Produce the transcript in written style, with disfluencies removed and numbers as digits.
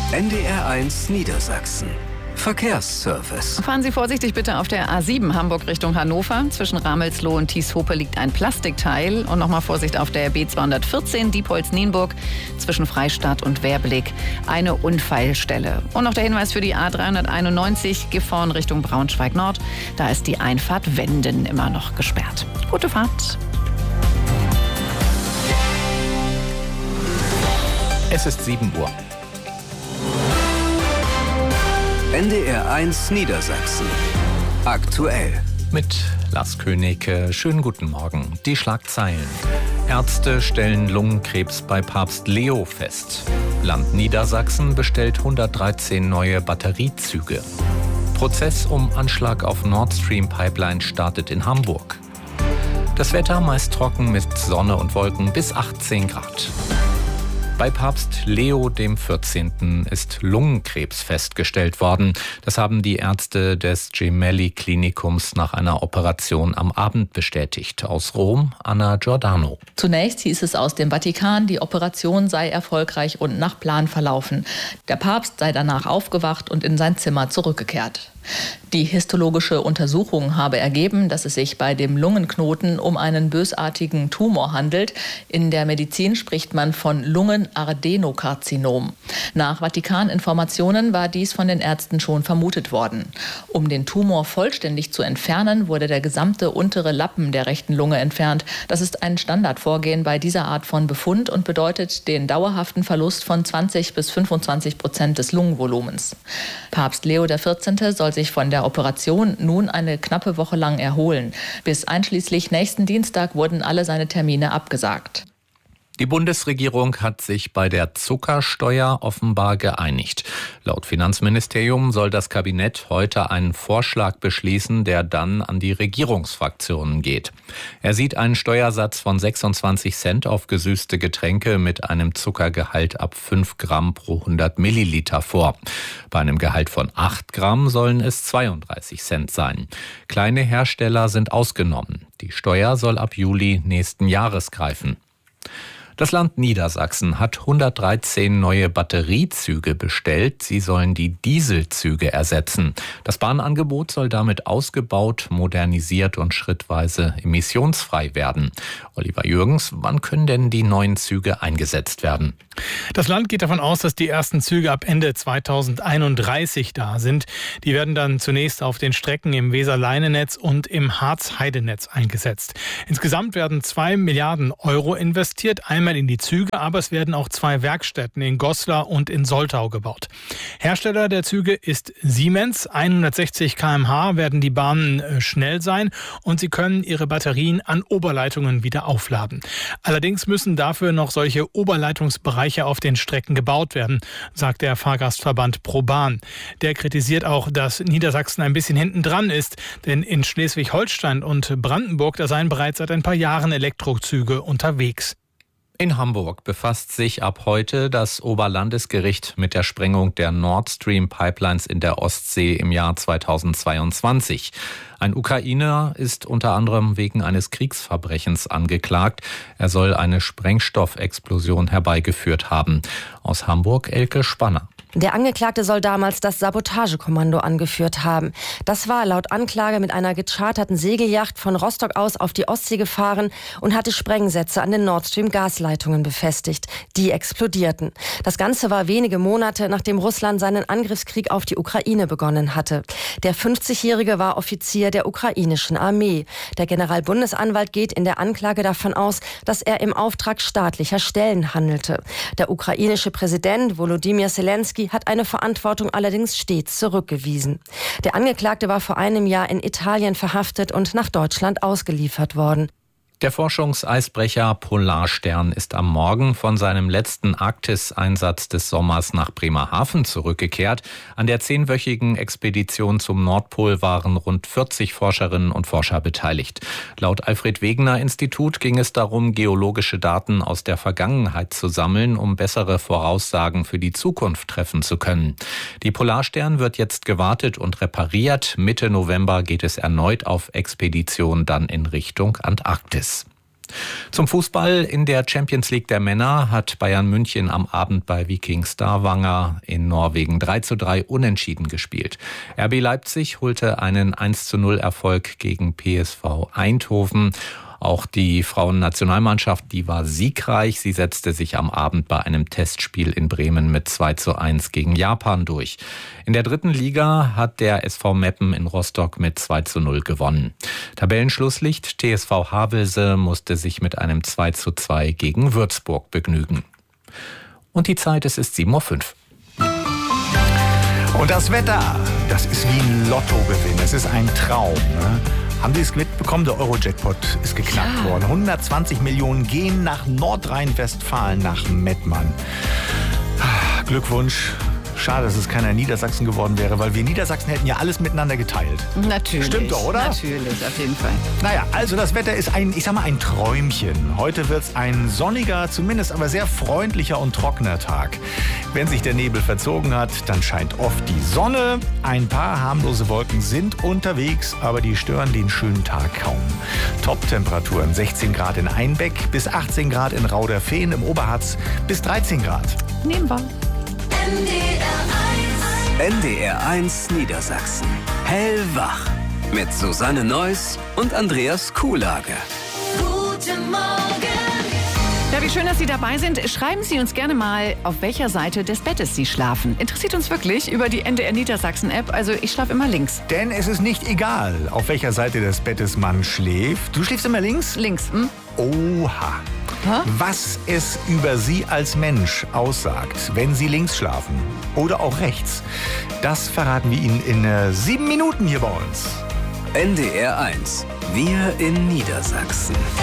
NDR1 Niedersachsen. Verkehrsservice. Fahren Sie vorsichtig bitte auf der A7 Hamburg Richtung Hannover. Zwischen Ramelsloh und Thieshope liegt ein Plastikteil. Und nochmal Vorsicht auf der B214 Diepholz-Nienburg zwischen Freistadt und Werblig. Eine Unfallstelle. Und noch der Hinweis für die A391 Gifhorn Richtung Braunschweig-Nord. Da ist die Einfahrt Wenden immer noch gesperrt. Gute Fahrt. Es ist 7 Uhr. NDR1 Niedersachsen. Aktuell. Mit Lars König. Schönen guten Morgen. Die Schlagzeilen. Ärzte stellen Lungenkrebs bei Papst Leo fest. Land Niedersachsen bestellt 113 neue Batteriezüge. Prozess um Anschlag auf Nord Stream Pipeline startet in Hamburg. Das Wetter meist trocken mit Sonne und Wolken bis 18 Grad. Bei Papst Leo XIV. Ist Lungenkrebs festgestellt worden. Das haben die Ärzte des Gemelli-Klinikums nach einer Operation am Abend bestätigt. Aus Rom, Anna Giordano. Zunächst hieß es aus dem Vatikan, die Operation sei erfolgreich und nach Plan verlaufen. Der Papst sei danach aufgewacht und in sein Zimmer zurückgekehrt. Die histologische Untersuchung habe ergeben, dass es sich bei dem Lungenknoten um einen bösartigen Tumor handelt. In der Medizin spricht man von Lungenadenokarzinom. Nach Vatikaninformationen war dies von den Ärzten schon vermutet worden. Um den Tumor vollständig zu entfernen, wurde der gesamte untere Lappen der rechten Lunge entfernt. Das ist ein Standardvorgehen bei dieser Art von Befund und bedeutet den dauerhaften Verlust von 20-25% des Lungenvolumens. Papst Leo XIV. Soll sich von der Operation nun eine knappe Woche lang erholen. Bis einschließlich nächsten Dienstag wurden alle seine Termine abgesagt. Die Bundesregierung hat sich bei der Zuckersteuer offenbar geeinigt. Laut Finanzministerium soll das Kabinett heute einen Vorschlag beschließen, der dann an die Regierungsfraktionen geht. Er sieht einen Steuersatz von 26 Cent auf gesüßte Getränke mit einem Zuckergehalt ab 5 Gramm pro 100 Milliliter vor. Bei einem Gehalt von 8 Gramm sollen es 32 Cent sein. Kleine Hersteller sind ausgenommen. Die Steuer soll ab Juli nächsten Jahres greifen. Das Land Niedersachsen hat 113 neue Batteriezüge bestellt. Sie sollen die Dieselzüge ersetzen. Das Bahnangebot soll damit ausgebaut, modernisiert und schrittweise emissionsfrei werden. Oliver Jürgens, wann können denn die neuen Züge eingesetzt werden? Das Land geht davon aus, dass die ersten Züge ab Ende 2031 da sind. Die werden dann zunächst auf den Strecken im Weser-Leine-Netz und im Harz-Heide-Netz eingesetzt. Insgesamt werden 2 Milliarden Euro investiert, einmal in die Züge, aber es werden auch 2 Werkstätten in Goslar und in Soltau gebaut. Hersteller der Züge ist Siemens. 160 km/h werden die Bahnen schnell sein und sie können ihre Batterien an Oberleitungen wieder aufladen. Allerdings müssen dafür noch solche Oberleitungsbereiche auf den Strecken gebaut werden, sagt der Fahrgastverband ProBahn. Der kritisiert auch, dass Niedersachsen ein bisschen hinten dran ist, denn in Schleswig-Holstein und Brandenburg, da seien bereits seit ein paar Jahren Elektrozüge unterwegs. In Hamburg befasst sich ab heute das Oberlandesgericht mit der Sprengung der Nord Stream Pipelines in der Ostsee im Jahr 2022. Ein Ukrainer ist unter anderem wegen eines Kriegsverbrechens angeklagt. Er soll eine Sprengstoffexplosion herbeigeführt haben. Aus Hamburg Elke Spanner. Der Angeklagte soll damals das Sabotagekommando angeführt haben. Das war laut Anklage mit einer gecharterten Segelyacht von Rostock aus auf die Ostsee gefahren und hatte Sprengsätze an den Nord Stream Gasleitungen befestigt. Die explodierten. Das Ganze war wenige Monate, nachdem Russland seinen Angriffskrieg auf die Ukraine begonnen hatte. Der 50-Jährige war Offizier der ukrainischen Armee. Der Generalbundesanwalt geht in der Anklage davon aus, dass er im Auftrag staatlicher Stellen handelte. Der ukrainische Präsident Volodymyr Zelensky hat eine Verantwortung allerdings stets zurückgewiesen. Der Angeklagte war vor einem Jahr in Italien verhaftet und nach Deutschland ausgeliefert worden. Der Forschungseisbrecher Polarstern ist am Morgen von seinem letzten Arktis-Einsatz des Sommers nach Bremerhaven zurückgekehrt. An der 10-wöchigen Expedition zum Nordpol waren rund 40 Forscherinnen und Forscher beteiligt. Laut Alfred-Wegener-Institut ging es darum, geologische Daten aus der Vergangenheit zu sammeln, um bessere Voraussagen für die Zukunft treffen zu können. Die Polarstern wird jetzt gewartet und repariert. Mitte November geht es erneut auf Expedition dann in Richtung Antarktis. Zum Fußball in der Champions League der Männer hat Bayern München am Abend bei Viking Stavanger in Norwegen 3:3 unentschieden gespielt. RB Leipzig holte einen 1:0 Erfolg gegen PSV Eindhoven. Auch die Frauennationalmannschaft, die war siegreich. Sie setzte sich am Abend bei einem Testspiel in Bremen mit 2:1 gegen Japan durch. In der dritten Liga hat der SV Meppen in Rostock mit 2:0 gewonnen. Tabellenschlusslicht TSV Havelse musste sich mit einem 2:2 gegen Würzburg begnügen. Und die Zeit, es ist 7:05 Uhr. Und das Wetter, das ist wie ein Lottogewinn. Es ist ein Traum, ne? Haben Sie es mitbekommen? Der Euro-Jackpot ist geknackt worden. 120 Millionen gehen nach Nordrhein-Westfalen, nach Mettmann. Glückwunsch. Schade, dass es keiner in Niedersachsen geworden wäre, weil wir Niedersachsen hätten ja alles miteinander geteilt. Natürlich. Stimmt doch, oder? Natürlich, auf jeden Fall. Naja, also das Wetter ist ein Träumchen. Heute wird es ein sonniger, zumindest aber sehr freundlicher und trockener Tag. Wenn sich der Nebel verzogen hat, dann scheint oft die Sonne. Ein paar harmlose Wolken sind unterwegs, aber die stören den schönen Tag kaum. Top-Temperaturen 16 Grad in Einbeck, bis 18 Grad in Rauderfehn, im Oberharz bis 13 Grad. Nehmen wir. NDR 1 Niedersachsen. Hellwach. Mit Susanne Neuss und Andreas Kuhlage. Guten Morgen. Ja, wie schön, dass Sie dabei sind. Schreiben Sie uns gerne mal, auf welcher Seite des Bettes Sie schlafen. Interessiert uns wirklich über die NDR Niedersachsen App. Also ich schlafe immer links. Denn es ist nicht egal, auf welcher Seite des Bettes man schläft. Du schläfst immer links? Links. Oha. Was es über Sie als Mensch aussagt, wenn Sie links schlafen oder auch rechts, das verraten wir Ihnen in 7 Minuten hier bei uns. NDR 1. Wir in Niedersachsen.